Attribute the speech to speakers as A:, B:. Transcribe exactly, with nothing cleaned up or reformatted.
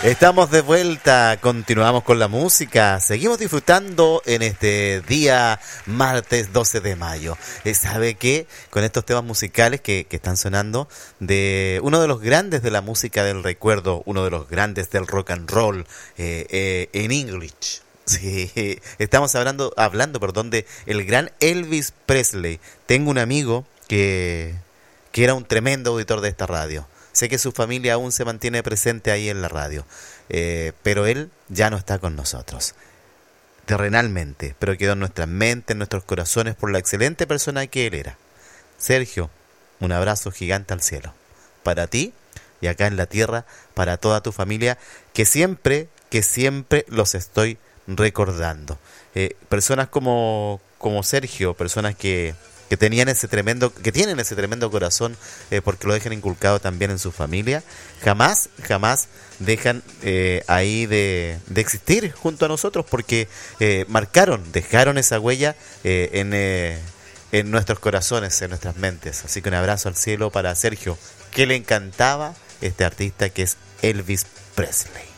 A: Estamos de vuelta, continuamos con la música, seguimos disfrutando en este día martes doce de mayo. Eh, ¿Sabe qué? Con estos temas musicales que, que están sonando de uno de los grandes de la música del recuerdo, uno de los grandes del rock and roll eh, eh, en English. Sí, estamos hablando, hablando, perdón, de el gran Elvis Presley. Tengo un amigo que, que era un tremendo auditor de esta radio. Sé que su familia aún se mantiene presente ahí en la radio, eh, pero él ya no está con nosotros, terrenalmente, pero quedó en nuestras mentes, en nuestros corazones, por la excelente persona que él era. Sergio, un abrazo gigante al cielo, para ti y acá en la tierra, para toda tu familia, que siempre, que siempre los estoy recordando. Eh, personas como, como Sergio, personas que... que tenían ese tremendo, que tienen ese tremendo corazón, eh, porque lo dejan inculcado también en su familia, jamás, jamás dejan eh, ahí de, de existir junto a nosotros, porque eh, marcaron, dejaron esa huella eh, en, eh, en nuestros corazones, en nuestras mentes. Así que un abrazo al cielo para Sergio, que le encantaba este artista que es Elvis Presley.